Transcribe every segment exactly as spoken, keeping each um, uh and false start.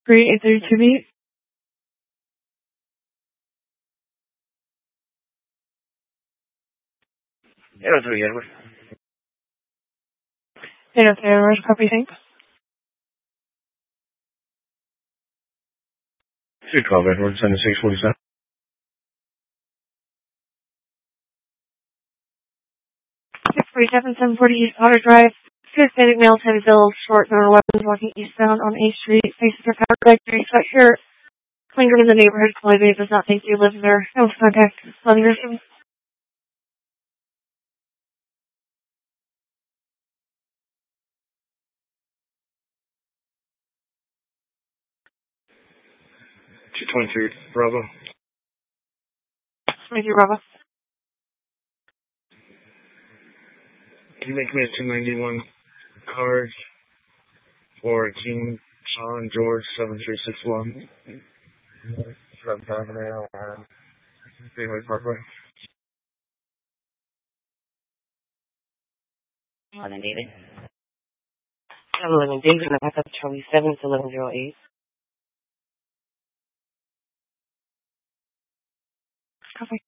three eight three two B. eight oh three Edward. eight oh three Edward, copy, thanks. two twelve Edward, seventy-six forty-seven. six forty-seven, seven forty East Otter Drive. Hispanic male, ten Bill, short, number eleven, walking eastbound on A Street, faces your power factory, sweatshirt, lingering in the neighborhood, Chloe does not think you live there. No contact, London. two twenty-three Bravo. Thank you, Bravo. Can you make me a two ninety-one card for King John George seven three six one? seven thousand eight Greenway Parkway. eleven David. I'm eleven David, and I back up Charlie seven to eleven oh eight. Copy.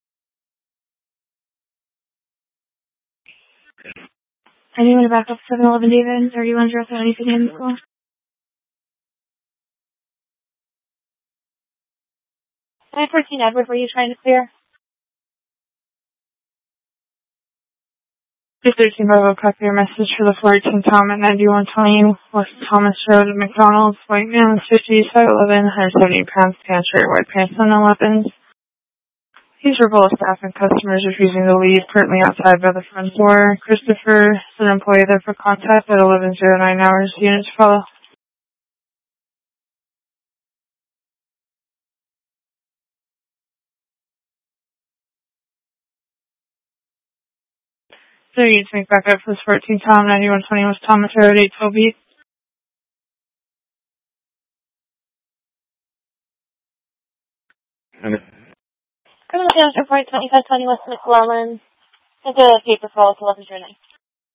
Are you going to back up seven eleven David? thirty-one zero seven, anything in the school? nine fourteen Edward, were you trying to clear? two thirteen Bravo, copy your message for the fourteen Tom at ninety-one twenty West Thomas Road at McDonald's. White man, fifty, five eleven, one hundred seventy pounds, pants shirt, white pants, and no weapons. These were both staff and customers refusing to leave, currently outside by the front door. Christopher is an employee there for contact at eleven oh nine hours. Units follow. So you to make back up for this fourteen Tom, ninety-one twenty West Thomas Road, eight twelve B. And Criminal damage report, twenty-five twenty West McClellan. It's a paper call, it's eleven oh nine.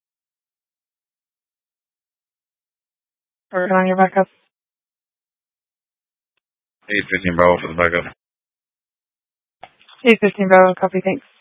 Working on your backup. eight fifteen Bravo for the backup. eight fifteen Bravo, copy, thanks.